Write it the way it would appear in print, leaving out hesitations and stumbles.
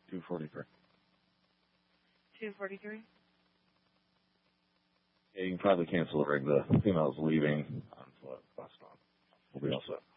243. 243? Yeah, you can probably cancel the rig. The female's leaving on foot west on. We'll be all set.